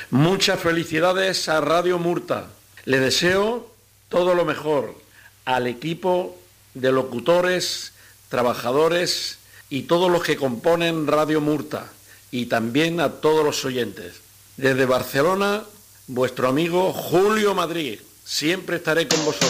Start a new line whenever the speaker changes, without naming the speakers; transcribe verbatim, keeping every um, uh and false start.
Muchas felicidades a Radio Murta. Le deseo todo lo mejor al equipo de locutores, trabajadores y todos los que componen Radio Murta, y también a todos los oyentes. Desde Barcelona, vuestro amigo Julio Madrid. Siempre estaré con vosotros.